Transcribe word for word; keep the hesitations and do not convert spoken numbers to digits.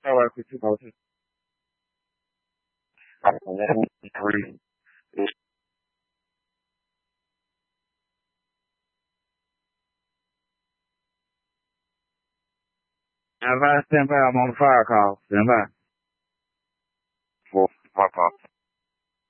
All right, quick two motion. Three. If I stand by, I'm on the fire call. Stand by. Four. My fault.